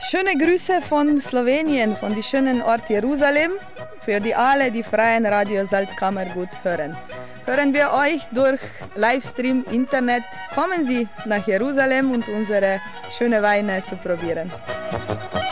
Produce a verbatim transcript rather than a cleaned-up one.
Schöne Grüße von Slowenien, von dem schönen Ort Jerusalem, für die alle, die freien Radio Salzkammer gut hören. Hören wir euch durch Livestream, Internet. Kommen Sie nach Jerusalem und unsere schönen Weine zu probieren.